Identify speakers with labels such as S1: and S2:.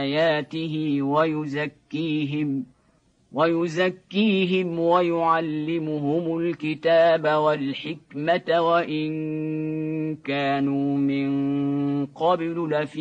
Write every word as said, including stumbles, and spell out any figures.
S1: آياته ويزكيهم ويزكيهم ويعلمهم الكتاب والحكمة وإن كانوا من قبل لفي